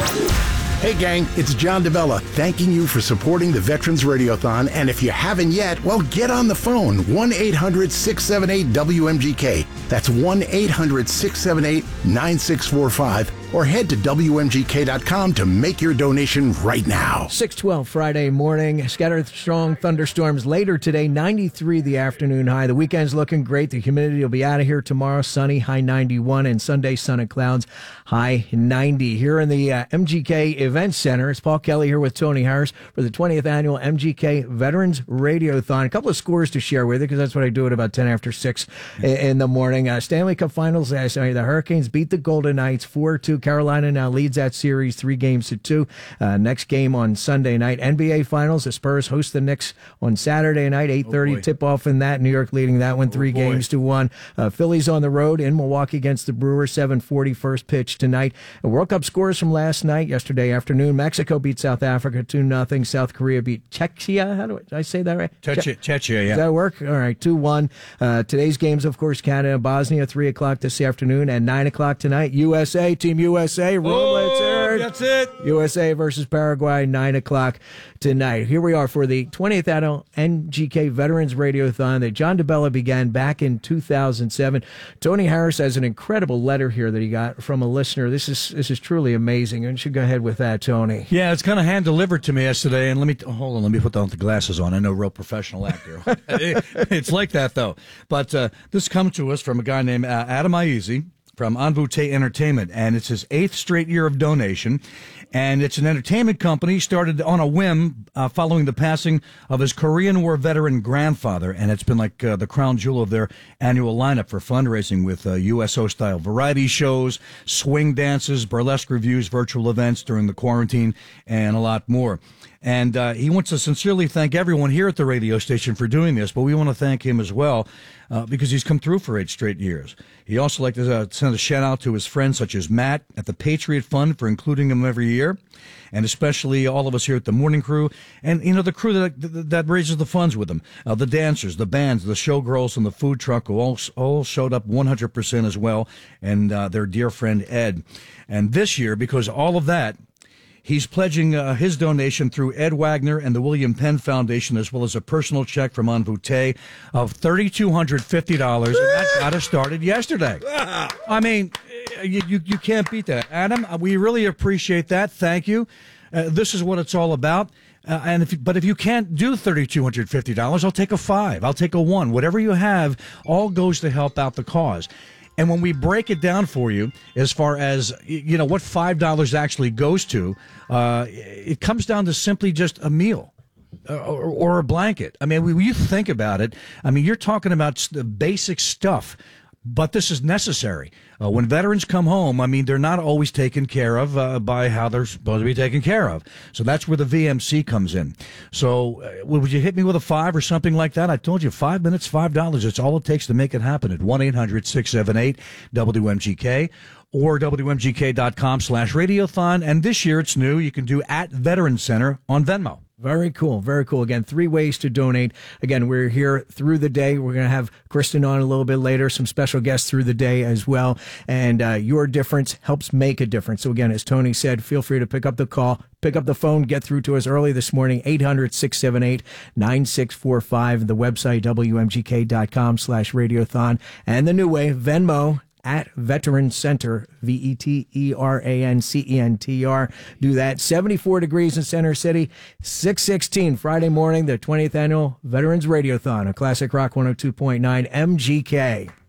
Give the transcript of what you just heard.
Hey gang, it's John DeBella thanking you for supporting the Veterans Radiothon, and if you haven't yet, well, get on the phone, 1-800-678-WMGK. That's 1-800-678-9645, or head to WMGK.com to make your donation right now. 6:12 Friday morning. Scattered strong thunderstorms later today, 93 the afternoon high. The weekend's looking great. The humidity will be out of here tomorrow, sunny, high 91, and Sunday, sun and clouds, high 90. Here in the MGK Event Center, it's Paul Kelly here with Tony Harris for the 20th annual MGK Veterans Radiothon. A couple of scores to share with you because that's what I do at about 10 after 6 in the morning. Stanley Cup Finals last night. The Hurricanes beat the Golden Knights 4-2. Carolina now leads that series 3-2. Next game on Sunday night. NBA Finals. The Spurs host the Knicks on Saturday night. 8:30 tip-off in that. New York leading that one 3-1. Phillies on the road in Milwaukee against the Brewers. 7:40 first pitch tonight. World Cup scores from last night, yesterday afternoon. Mexico beat South Africa 2-0. South Korea beat Czechia. How did I say that right? Czechia, yeah. Does that work? All right, 2-1. Today's games, of course, Canada, Bosnia, 3 o'clock this afternoon, and 9 o'clock tonight. USA, Team USA. That's it. USA versus Paraguay, 9 o'clock tonight. Here we are for the 20th annual NGK Veterans Radiothon that John DeBella began back in 2007. Tony Harris has an incredible letter here that he got from a listener. This is truly amazing. And you should go ahead with that, Tony. Yeah, it's kind of hand delivered to me yesterday. And let me put the glasses on. I know, real professional actor. It's like that though. But this comes to us from a guy named Adam Aizi from Envoûté Entertainment, and it's his 8th straight year of donation, and it's an entertainment company started on a whim following the passing of his Korean War veteran grandfather, and it's been like the crown jewel of their annual lineup for fundraising with USO-style variety shows, swing dances, burlesque reviews, virtual events during the quarantine, and a lot more. And he wants to sincerely thank everyone here at the radio station for doing this, but we want to thank him as well because he's come through for 8 straight years. He also like to send a shout out to his friends such as Matt at the Patriot Fund for including him every year, and especially all of us here at the Morning Crew, and the crew that raises the funds with him, the dancers, the bands, the showgirls, and the food truck who all showed up 100% as well, and their dear friend Ed. And this year, because all of that, he's pledging his donation through Ed Wagner and the William Penn Foundation, as well as a personal check from Envoûté of $3,250, and that got us started yesterday. I mean, you can't beat that. Adam, we really appreciate that. Thank you. This is what it's all about. But if you can't do $3,250, I'll take a 5. I'll take a 1. Whatever you have, all goes to help out the cause. And when we break it down for you, as far as, what $5 actually goes to, it comes down to simply just a meal or a blanket. I mean, when you think about it, I mean, you're talking about the basic stuff. But this is necessary. When veterans come home, I mean, they're not always taken care of by how they're supposed to be taken care of. So that's where the VMC comes in. So would you hit me with a 5 or something like that? I told you, 5 minutes, $5. It's all it takes to make it happen at 1-800-678-WMGK or WMGK.com/radiothon. And this year it's new. You can do @Veterans Center on Venmo. Very cool. Very cool. Again, 3 ways to donate. Again, we're here through the day. We're going to have Kristen on a little bit later, some special guests through the day as well. And your difference helps make a difference. So again, as Tony said, feel free to pick up the call, pick up the phone, get through to us early this morning, 800-678-9645. The website, WMGK.com/radiothon. And the new way, Venmo, @Veterans Center, VETERANCENTR. Do that. 74 degrees in Center City. 6:16 Friday morning, the 20th annual Veterans Radiothon on Classic Rock 102.9 MGK.